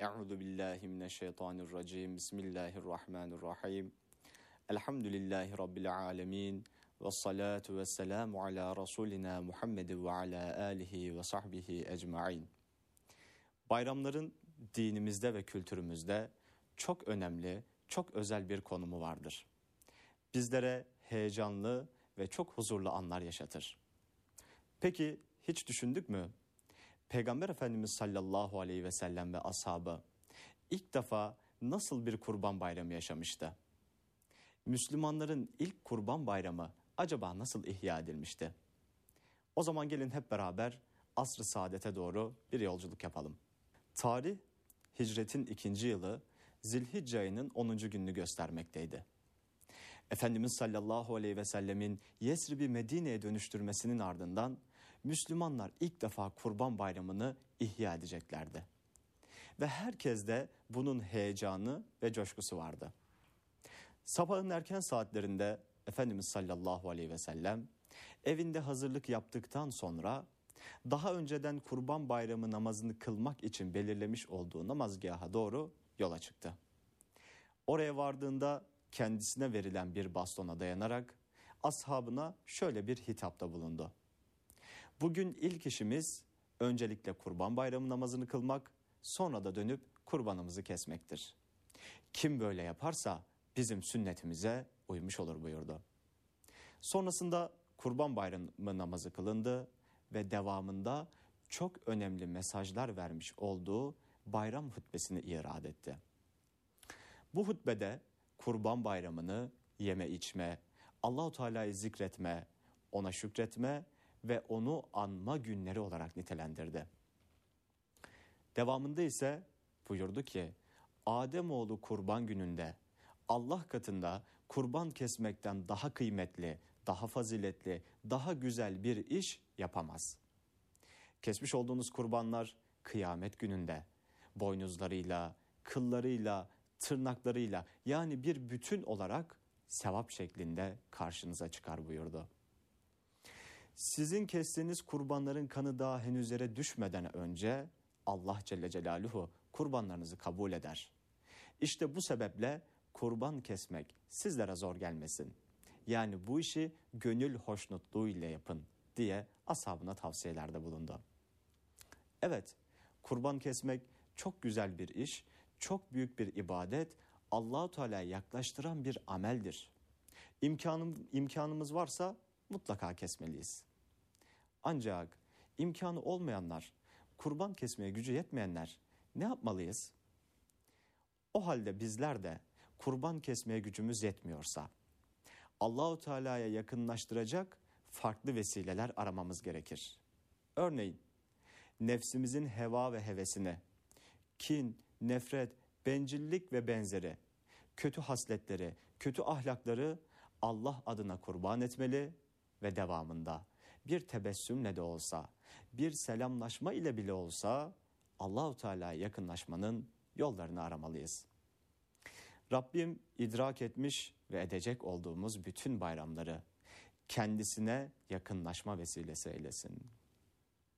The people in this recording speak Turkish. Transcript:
Euzu billahi mineşşeytanirracim. Bismillahirrahmanirrahim. Elhamdülillahi rabbil alamin. Ves salatu vesselamu ala rasulina Muhammed ve ala alihi ve sahbihi ecmaîn. Bayramların dinimizde ve kültürümüzde çok önemli, çok özel bir konumu vardır. Bizlere heyecanlı ve çok huzurlu anlar yaşatır. Peki hiç düşündük mü? Peygamber Efendimiz sallallahu aleyhi ve sellem ve ashabı ilk defa nasıl bir kurban bayramı yaşamıştı? Müslümanların ilk kurban bayramı acaba nasıl ihya edilmişti? O zaman gelin hep beraber asr-ı saadete doğru bir yolculuk yapalım. Tarih hicretin 2. yılı Zilhicce ayının 10. gününü göstermekteydi. Efendimiz sallallahu aleyhi ve sellemin Yesrib'i Medine'ye dönüştürmesinin ardından Müslümanlar ilk defa kurban bayramını ihya edeceklerdi. Ve herkes de bunun heyecanı ve coşkusu vardı. Sabahın erken saatlerinde Efendimiz sallallahu aleyhi ve sellem evinde hazırlık yaptıktan sonra daha önceden kurban bayramı namazını kılmak için belirlemiş olduğu namazgaha doğru yola çıktı. Oraya vardığında kendisine verilen bir bastona dayanarak ashabına şöyle bir hitapta bulundu. Bugün ilk işimiz öncelikle kurban bayramı namazını kılmak, sonra da dönüp kurbanımızı kesmektir. Kim böyle yaparsa bizim sünnetimize uymuş olur buyurdu. Sonrasında kurban bayramı namazı kılındı ve devamında çok önemli mesajlar vermiş olduğu bayram hutbesini irad etti. Bu hutbede kurban bayramını yeme içme, Allah-u Teala'yı zikretme, ona şükretme ve onu anma günleri olarak nitelendirdi. Devamında ise buyurdu ki, Ademoğlu kurban gününde Allah katında kurban kesmekten daha kıymetli, daha faziletli, daha güzel bir iş yapamaz. Kesmiş olduğunuz kurbanlar kıyamet gününde boynuzlarıyla, kıllarıyla, tırnaklarıyla yani bir bütün olarak sevap şeklinde karşınıza çıkar buyurdu. Sizin kestiğiniz kurbanların kanı daha henüz yere düşmeden önce Allah Celle Celaluhu kurbanlarınızı kabul eder. İşte bu sebeple kurban kesmek sizlere zor gelmesin. Yani bu işi gönül hoşnutluğuyla yapın diye ashabına tavsiyelerde bulundu. Evet, kurban kesmek çok güzel bir iş, çok büyük bir ibadet, Allah-u Teala'ya yaklaştıran bir ameldir. İmkanımız varsa mutlaka kesmeliyiz. Ancak imkanı olmayanlar, kurban kesmeye gücü yetmeyenler ne yapmalıyız? O halde bizler de kurban kesmeye gücümüz yetmiyorsa Allah-u Teala'ya yakınlaştıracak farklı vesileler aramamız gerekir. Örneğin nefsimizin heva ve hevesini, kin, nefret, bencillik ve benzeri kötü hasletleri, kötü ahlakları Allah adına kurban etmeli ve devamında bir tebessümle de olsa, bir selamlaşma ile bile olsa Allah-u Teala'ya yakınlaşmanın yollarını aramalıyız. Rabbim idrak etmiş ve edecek olduğumuz bütün bayramları kendisine yakınlaşma vesilesi eylesin.